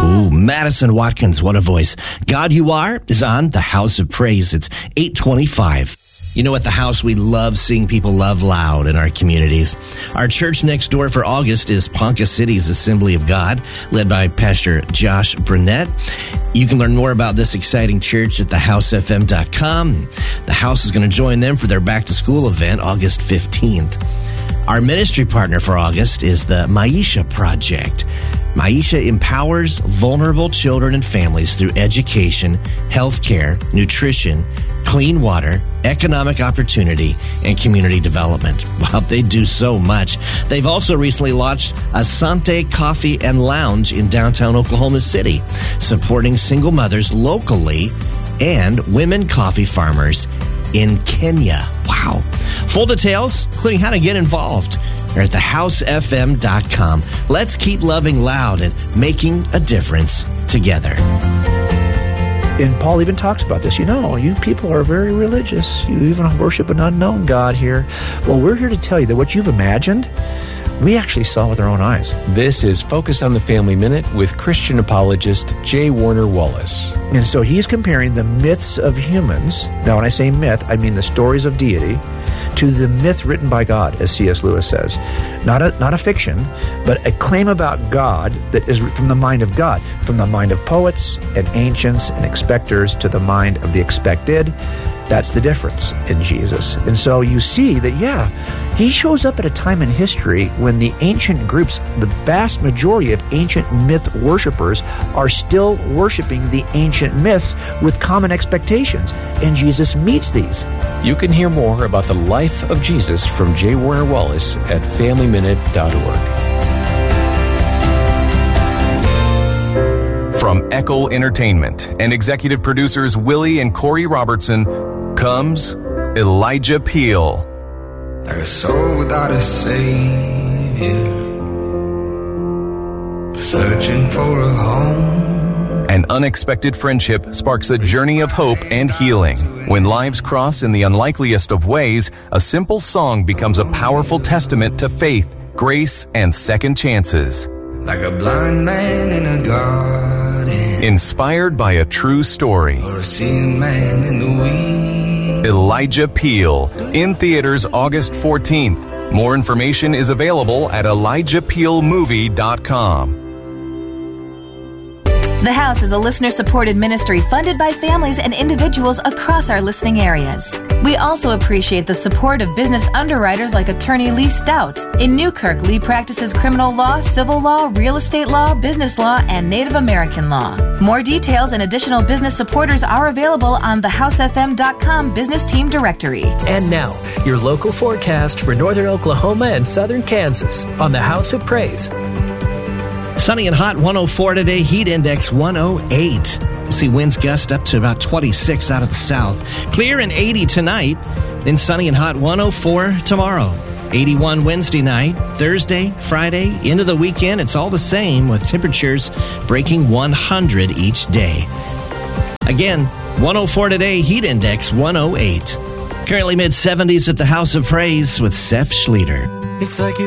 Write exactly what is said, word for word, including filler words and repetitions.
Ooh, Madison Watkins, what a voice. God You Are is on the House of Praise. It's eight twenty-five. You know, at the house, we love seeing people love loud in our communities. Our church next door for August is Ponca City's Assembly of God, led by Pastor Josh Burnett. You can learn more about this exciting church at the house f m dot com. The house is going to join them for their back-to-school event, August fifteenth. Our ministry partner for August is the Maisha Project. Maisha empowers vulnerable children and families through education, healthcare, nutrition, clean water, economic opportunity, and community development. Wow, they do so much. They've also recently launched Asante Coffee and Lounge in downtown Oklahoma City, supporting single mothers locally and women coffee farmers in Kenya. Wow. Full details, including how to get involved, are at the house f m dot com. Let's keep loving loud and making a difference together. And Paul even talks about this. You know, you people are very religious. You even worship an unknown God here. Well, we're here to tell you that what you've imagined, we actually saw with our own eyes. This is Focus on the Family Minute with Christian apologist J. Warner Wallace. And so he's comparing the myths of humans. Now, when I say myth, I mean the stories of deity, to the myth written by God, as C S Lewis says. Not a, not a fiction, but a claim about God that is from the mind of God, from the mind of poets and ancients and expectors to the mind of the expected. That's the difference in Jesus. And so you see that, yeah, he shows up at a time in history when the ancient groups, the vast majority of ancient myth worshipers, are still worshiping the ancient myths with common expectations. And Jesus meets these. You can hear more about the life of Jesus from J. Warner Wallace at family minute dot org. From Eckel Entertainment and executive producers Willie and Corey Robertson comes Elijah Peel. Like a soul without a savior, searching for a home. An unexpected friendship sparks a journey of hope and healing. When lives cross in the unlikeliest of ways, a simple song becomes a powerful testament to faith, grace, and second chances. Like a blind man in a garden, inspired by a true story. or a seeing man in the weeds. Elijah Peel, in theaters August fourteenth. More information is available at elijah peel movie dot com. The House is a listener-supported ministry funded by families and individuals across our listening areas. We also appreciate the support of business underwriters like attorney Lee Stout. In Newkirk, Lee practices criminal law, civil law, real estate law, business law, and Native American law. More details and additional business supporters are available on the house f m dot com Business Team Directory. And now, your local forecast for northern Oklahoma and southern Kansas on the House of Praise. Sunny and hot, one oh four today, heat index one oh eight. We'll see winds gust up to about twenty-six out of the south. Clear and eighty tonight, then sunny and hot, one oh four tomorrow. eighty-one Wednesday night, Thursday, Friday, into the weekend, it's all the same with temperatures breaking one hundred each day. Again, one oh four today, heat index one oh eight. Currently mid seventies at the House of Praise with Seth Schlueter. It's like you